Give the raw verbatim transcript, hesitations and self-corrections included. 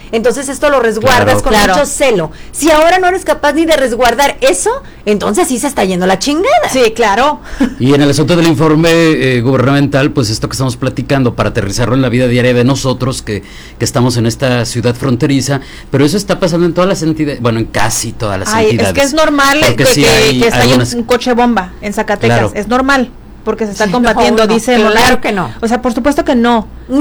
entonces esto lo resguardas Claro. con Claro. mucho celo. Si ahora no eres capaz ni de resguardar eso, entonces sí se está yendo la chingada. Sí, claro. Y en el asunto del informe eh, gubernamental, pues esto que estamos platicando, para aterrizarlo en la vida diaria de nosotros, que, que estamos en esta ciudad fronteriza, pero eso está pasando en todas las entidades, bueno, en casi todas las Ay, entidades. es que es normal Porque que, sí que, hay que estalle algunas- un coche bomba en Zacatecas. Claro. Es normal, porque se está Sí, combatiendo, no, no, dice claro Monreal. que no. O sea, por supuesto que no.